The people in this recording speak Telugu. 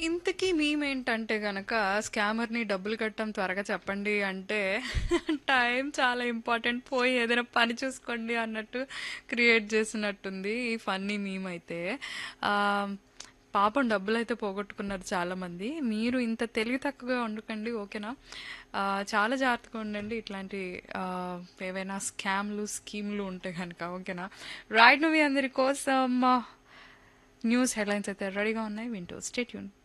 ఇంతకీ మేమేంటంటే గనక స్కామర్‌ని డబ్బులు కట్టం త్వరగా చెప్పండి అంటే టైం చాలా ఇంపార్టెంట్. పోయి ఏదైనా పని చూసుకోండి అన్నట్టు క్రియేట్ చేసినట్టుంది ఈ ఫన్నీ మీమ్ అయితే. ఆహ్, పాపం డబ్బులైతే పోగొట్టుకున్నారు చాలామంది. మీరు ఇంత తెలివి తక్కువగా ఉండకండి ఓకేనా? చాలా జాగ్రత్తగా ఉండండి ఇట్లాంటి ఆహ్, ఏవైనా స్కామ్‌లు, స్కీమ్‌లు ఉంటే గనక ఓకేనా? రైట్, నువ్వు అందరి కోసం న్యూస్ హెడ్‌లైన్స్ అయితే రెడీగా ఉన్నాయి. వింటూ స్టే ట్యూన్.